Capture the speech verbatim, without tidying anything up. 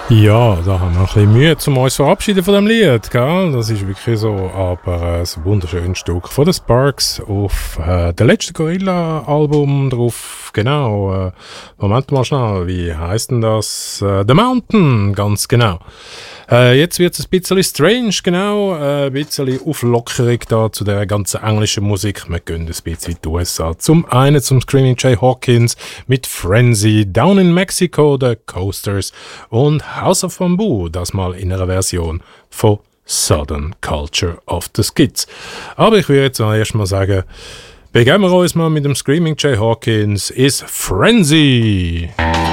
Ja, da haben wir ein bisschen Mühe, um uns zu verabschieden von dem Lied, gell? Das ist wirklich so, aber äh, ein wunderschönes Stück von den Sparks auf äh, dem letzten Gorilla-Album drauf, genau. Äh, Moment mal schnell, wie heisst denn das? Äh, The Mountain, ganz genau. Äh, jetzt wird es ein bisschen strange, genau, äh, ein bisschen Auflockerung da zu der ganzen englischen Musik. Wir gehen ein bisschen in die U S A. Zum einen zum Screaming Jay Hawkins mit Frenzy, Down in Mexico, The Coasters und House of Bamboo, das mal in einer Version von Southern Culture of the Skids. Aber ich würde jetzt erst mal sagen, begeben wir uns mal mit dem Screaming Jay Hawkins, ist Frenzy.